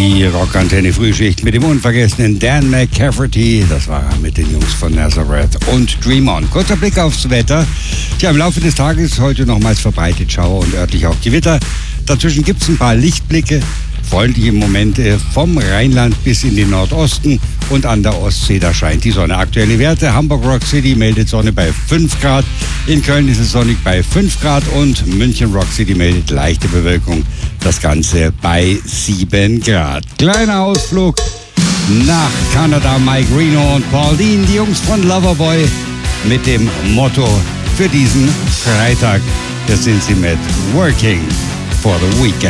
Die Rockantenne Frühschicht mit dem unvergessenen Dan McCafferty. Das war er mit den Jungs von Nazareth und Dream On. Kurzer Blick aufs Wetter. Tja, im Laufe des Tages heute nochmals verbreitet Schauer und örtlich auch Gewitter. Dazwischen gibt es ein paar Lichtblicke. Freundliche Momente vom Rheinland bis in den Nordosten und an der Ostsee, da scheint die Sonne. Aktuelle Werte: Hamburg Rock City meldet Sonne bei 5 Grad, in Köln ist es sonnig bei 5 Grad und München Rock City meldet leichte Bewölkung, das Ganze bei 7 Grad. Kleiner Ausflug nach Kanada, Mike Reno und Paul Dean, die Jungs von Loverboy, mit dem Motto für diesen Freitag. Jetzt sind sie mit Working for the Weekend.